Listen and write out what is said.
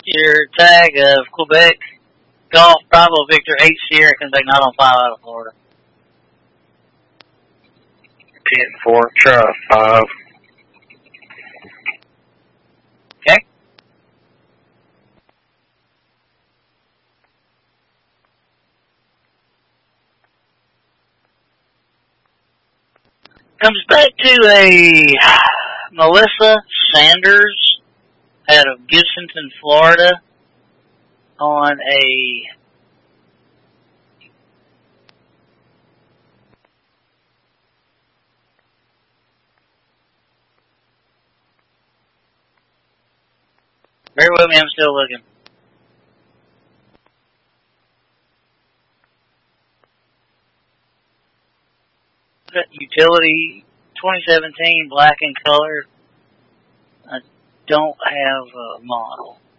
Your tag of Quebec Golf Bravo Victor 8 Sierra Quebec 905 out of Florida. 10-4, try 5. Okay. Comes back to a Melissa Sanders out of Gibsonton, Florida on a bear with me, I'm still looking. Utility 2017 black in color. I don't have a model.